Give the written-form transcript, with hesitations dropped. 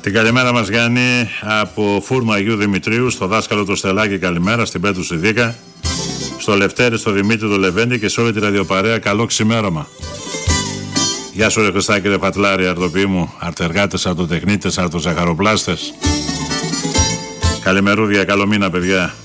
Την καλημέρα μας κάνει από Φούρμα Αγίου Δημητρίου, στο δάσκαλο του Στελάκη, καλημέρα, στην Πέτρου Σιδίκα, στο Λευτέρη, στο Δημήτρη του Λεβέντη και σε όλη τη ραδιοπαρέα. Καλό ξημέρωμα. Γεια σου ρε Χριστάκη ρε Πατλάρη, αρτοποιοί μου, αρτεργάτες, αρτοτεχνίτες, αρτοζαχαροπλάστες. Καλημερούδια, καλό μήνα παιδιά.